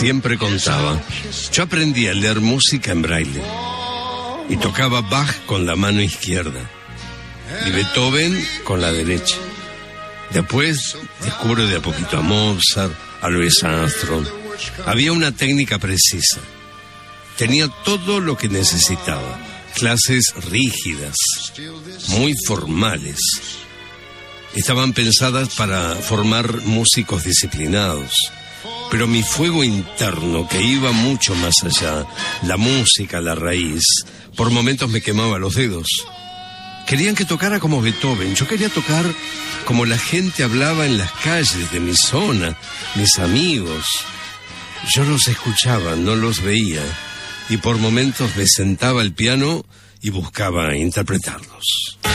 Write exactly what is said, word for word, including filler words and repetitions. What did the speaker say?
siempre contaba. Yo aprendí a leer música en braille y tocaba Bach con la mano izquierda y Beethoven con la derecha. Después descubro de a poquito a Mozart, a Louis Armstrong. Había una técnica precisa. Tenía todo lo que necesitaba. Clases rígidas, muy formales. Estaban pensadas para formar músicos disciplinados. Pero mi fuego interno, que iba mucho más allá, la música, la raíz, por momentos me quemaba los dedos. Querían que tocara como Beethoven. Yo quería tocar como la gente hablaba en las calles de mi zona, mis amigos. Yo los escuchaba, no los veía, y por momentos me sentaba al piano y buscaba interpretarlos.